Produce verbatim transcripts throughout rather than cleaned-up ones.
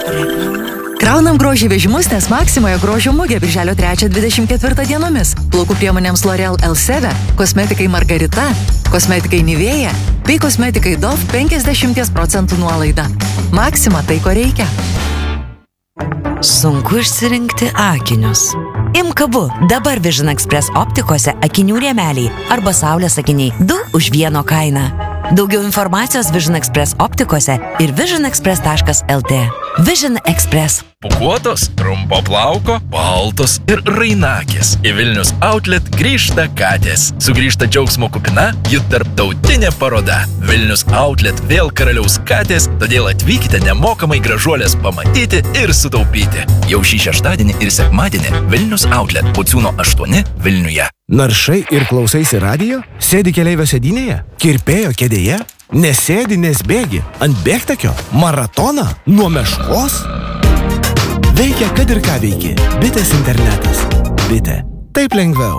Kraunam grožį vežimus, nes Maksimoje grožio mugė birželio trečią dvidešimt ketvirtą dienomis. Plaukų priemonėms L'Oreal Elseve, kosmetikai Margarita, kosmetikai Nivea bei kosmetikai Dove penkiasdešimt procentų nuolaida. Maksima tai, ko reikia. Sunku išsirinkti akinius. Imk abu, dabar Vision Express optikose akinių rėmeliai arba saulės akiniai du už vieno kainą. Daugiau informacijos Vision Express optikose ir vision express taškas el t. Vision Express. Pūkuotos, trumpo plauko, baltos ir rainakės. Į Vilnius Outlet grįžta katės. Sugrįžta džiaugsmo kupina jų tarptautinė paroda. Vilnius Outlet vėl karaliaus katės, todėl atvykite nemokamai gražuolės pamatyti ir sutaupyti. Jau šį šeštadienį ir sekmadienį Vilnius Outlet Pociūno aštuoni Vilniuje. Naršai ir klausaisi radijo? Sėdi keleivio sėdynėje? Kirpėjo kėdėje? Nesėdi, nes bėgi? Ant bėgtakio? Maratoną? Nuo meškos? Veikia, kad ir ką veiki. Bitės internetas. Bitė. Taip lengviau.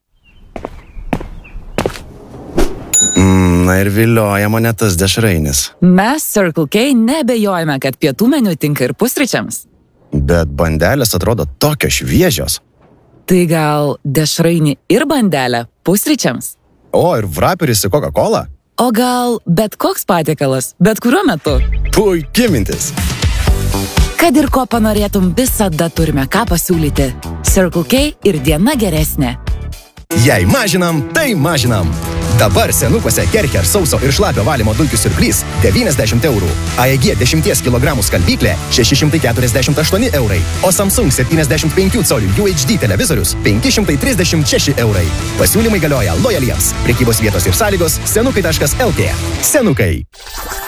Mm, na ir vilioja mane tas dešrainis. Mes Circle K nebejojame, kad pietų meniu tinka ir pusryčiams. Bet bandelės atrodo tokios šviežios. Tai gal dešrainį ir bandelę pusryčiams? O, ir vraperis į Coca-Cola? O gal bet koks patiekalas, bet kuriuo metu? Puikia mintis. Kad ir ko panorėtum, visada turime ką pasiūlyti. Circle K ir diena geresnė. Jei mažinam, tai mažinam. Dabar senukuose Kercher sauso ir šlapio valymo dulkių siurblys devyniasdešimt eurų. A E G dešimties kilogramų skalbyklė šeši šimtai keturiasdešimt aštuoni eurai. O Samsung septyniasdešimt penkių colių U H D televizorius penki šimtai trisdešimt šeši eurai. Pasiūlymai galioja lojaliems. Prekybos vietos ir sąlygos senukai taškas el t. Senukai.